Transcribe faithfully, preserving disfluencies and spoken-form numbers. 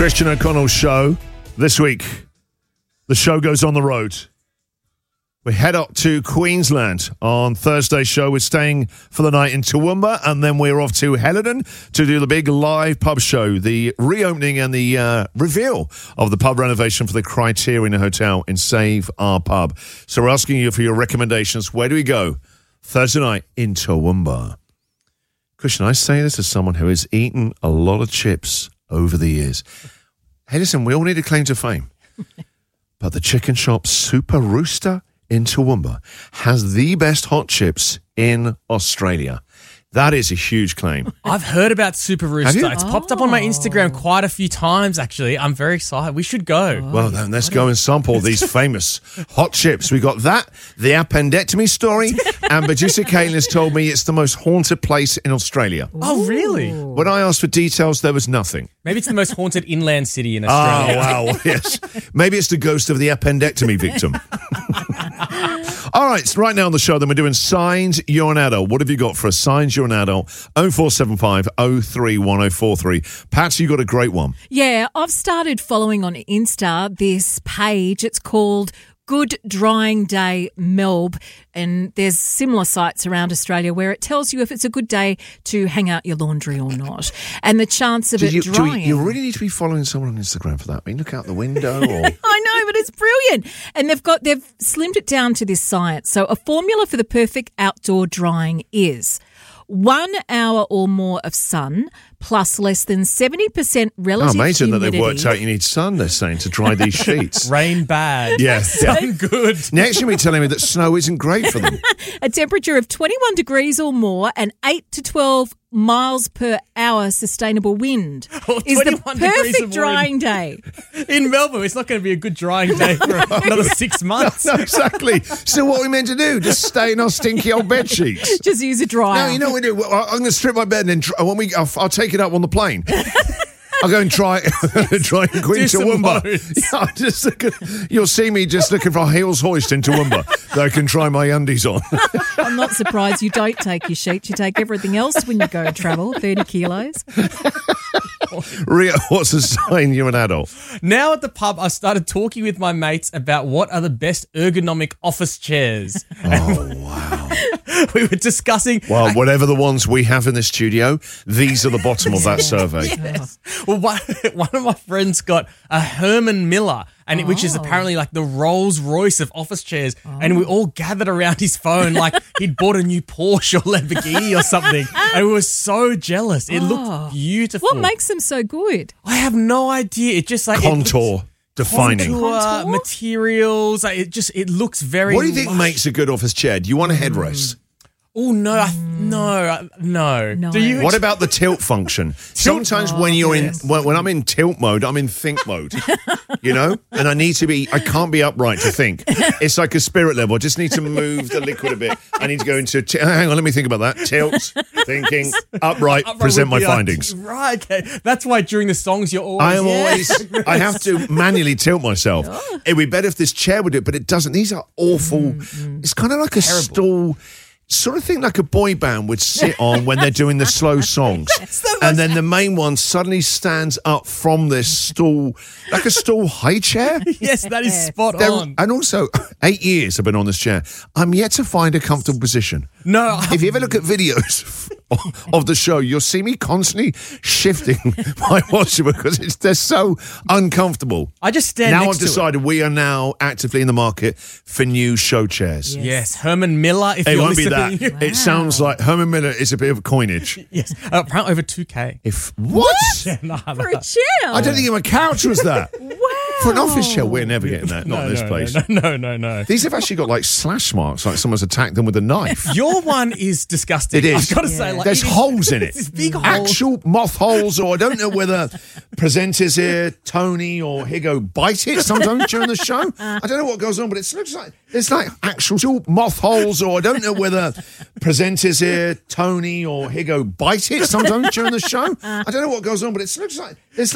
Christian O'Connell's show this week. The show goes on the road. We head up to Queensland on Thursday's show. We're staying for the night in Toowoomba, and then we're off to Helidon to do the big live pub show, the reopening and the uh, reveal of the pub renovation for the Criterion Hotel in Save Our Pub. So we're asking you for your recommendations. Where do we go Thursday night in Toowoomba? Christian, I say this as someone who has eaten a lot of chips over the years. Hey, listen, we all need a claim to fame. But the chicken shop Super Rooster in Toowoomba has the best hot chips in Australia. That is a huge claim. I've heard about Super Rooster. It's oh. popped up on my Instagram quite a few times, actually. I'm very excited. We should go. Oh, well, then let's go and sample these famous hot chips. We got that, the appendectomy story, and producer Caitlin has told me it's the most haunted place in Australia. Oh, really? When I asked for details, there was nothing. Maybe it's the most haunted inland city in Australia. Oh, wow, yes. Maybe it's the ghost of the appendectomy victim. All right, so right now on the show, then we're doing Signs You're an Adult. What have you got for us? Signs You're an Adult, oh four seven five, oh three one oh four three. Pat, you got a great one. Yeah, I've started following on Insta this page. It's called Good Drying Day Melb, and there's similar sites around Australia where it tells you if it's a good day to hang out your laundry or not, and the chance of do it you, drying. Do you, you really need to be following someone on Instagram for that. I mean, look out the window. Or... I know, but it's brilliant, and they've got they've slimmed it down to this science. So a formula for the perfect outdoor drying is one hour or more of sun plus less than seventy percent relative humidity. Oh, amazing humidity. that they've worked out you need sun, they're saying, to dry these sheets. Rain bad. Yeah. Sun good. Next you'll be telling me that snow isn't great for them. A temperature of twenty-one degrees or more and eight to twelve miles per hour sustainable wind oh, is the perfect drying day. In Melbourne, it's not going to be a good drying day for another six months. No, no, exactly. So what are we meant to do? Just stay in our stinky old bed sheets? Just use a dryer. No, you know what we do? I'm going to strip my bed and then try, when we, I'll, I'll take it up on the plane. I'll go and try try and go into Toowoomba. Yeah, just look at, you'll see me just looking for a heels hoist in Toowoomba that I can try my undies on. I'm not surprised you don't take your sheets. You take everything else when you go travel, thirty kilos. Ria, what's a sign you're an adult? Now at the pub, I started talking with my mates about what are the best ergonomic office chairs. Oh, wow. We were discussing... Well, whatever the ones we have in the studio, these are the bottom of that survey. Yes. Well, one, one of my friends got a Herman Miller, and it, which is apparently like the Rolls Royce of office chairs, oh. and we all gathered around his phone like he'd bought a new Porsche or Lamborghini or something, and we were so jealous. It oh. looked beautiful. What makes them so good? I have no idea. It just like... Contour. Looks, defining. Contour, materials. Like, it just, it looks very... What do you think lush. makes a good office chair? Do you want a headrest? Mm. Oh, no, I, no, no, no. Do you? What about the tilt function? tilt Sometimes oh, when you're yes. in, when, when I'm in tilt mode, I'm in think mode, you know? And I need to be, I can't be upright to think. It's like a spirit level. I just need to move the liquid a bit. I need to go into, t- hang on, let me think about that. Tilt, thinking, upright, upright present my findings. Like, right, okay. That's why during the songs you're always... I am always, I have to manually tilt myself. Oh. It'd be better if this chair would do it, but it doesn't. These are awful. Mm-hmm. It's kind of like a Terrible. stool... Sort of thing like a boy band would sit on when they're doing the slow songs. The and then the main one suddenly stands up from this stool, like a stool high chair. Yes, that is spot they're, on. And also, eight years I've been on this chair. I'm yet to find a comfortable position. No. If you ever look at videos of the show, you'll see me constantly shifting my posture because it's, they're so uncomfortable. I just stand now next I've decided to it. we are now actively in the market for new show chairs. Yes, yes. Herman Miller. If it you're won't be that. Wow. It sounds like Herman Miller is a bit of coinage. Yes, uh, apparently over two K. If what? Yeah, nah, nah. For a chair? I don't think my couch was that. Wow. For an office chair, we're never getting that. Not no, in this no, place. No, no, no, no. These have actually got like slash marks, like someone's attacked them with a knife. Your one is disgusting. It is. I've got to yeah. say, like, there's it holes in it. There's big holes. Actual moth holes, or I don't know whether presenters here, Tony or Higo, bite it sometimes during the show. I don't know what goes on, but it looks like it's like actual moth holes, or I don't know whether presenters here, Tony or Higo, bite it sometimes during the show. I don't know what goes on, but it looks like it's